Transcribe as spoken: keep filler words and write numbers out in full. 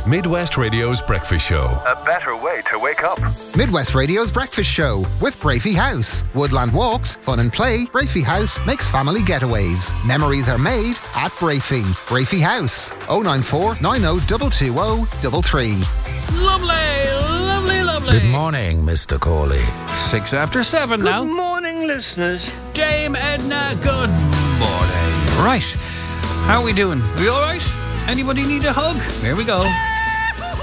Midwest Radio's breakfast show. A better way to wake up. Midwest Radio's breakfast show with Brafey House. Woodland walks, fun and play. Brafey House makes family getaways. Memories are made at Brafey. Brafey House. oh nine four, nine oh two two oh three three. Lovely, lovely, lovely. Good morning, Mister Corley. Six after seven Good now. Good morning, listeners. Dame Edna, good morning. Right, how are we doing? We all right? Anybody need a hug? Here we go.